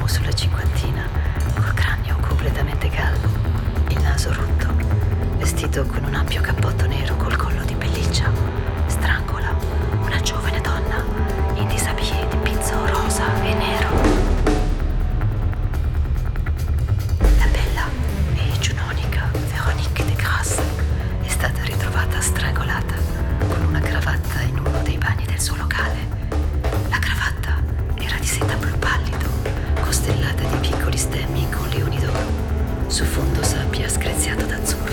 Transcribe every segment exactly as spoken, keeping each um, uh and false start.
sulla cinquantina, col cranio completamente calvo, il naso rotto, vestito con un ampio cappotto nero col collo di pelliccia, strangola una giovane donna in disabillé di pizzo rosa e nero. La bella e giunonica Véronique de Grasse è stata ritrovata strangolata con una cravatta in uno dei bagni del suo locale. La cravatta era di seta blu pallido, costellata di piccoli stemmi con leoni d'oro, su fondo sabbia screziato d'azzurro.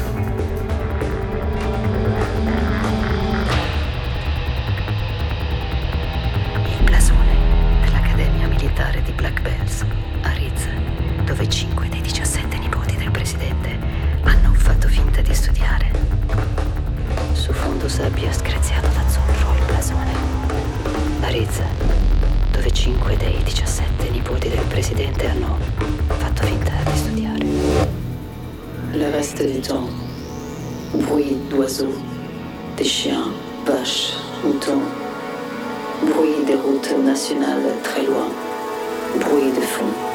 Il blasone dell'Accademia Militare di Black Bells a Rize, dove cinque dei diciassette nipoti del presidente hanno fatto finta di studiare. Su fondo sabbia screziato d'azzurro il blasone. A Rize, dove cinque dei diciassette nipoti del presidente hanno fatto finta di studiare. Le reste du temps, bruit d'oiseaux, des chiens, vaches, moutons, bruit des routes nationales très loin, bruit de fond.